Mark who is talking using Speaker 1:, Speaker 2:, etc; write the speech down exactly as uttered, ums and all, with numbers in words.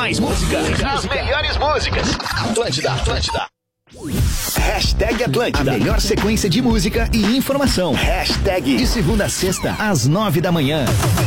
Speaker 1: mais música. As melhores músicas. Atlântida, Atlântida. Hashtag Atlântida. A melhor sequência de música e informação. Hashtag de segunda a sexta, às nove da manhã.